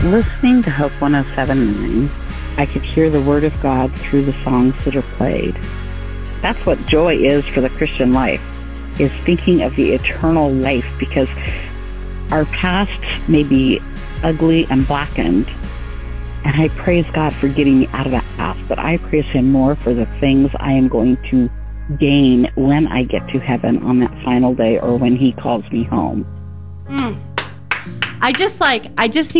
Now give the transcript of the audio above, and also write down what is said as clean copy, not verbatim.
Listening to Hope 107.9, I could hear the Word of God through the songs that are played. That's what joy is for the Christian life, is thinking of the eternal life, because our past may be ugly and blackened, and I praise God for getting me out of that past, but I praise Him more for the things I am going to gain when I get to heaven on that final day, or when He calls me home. I just need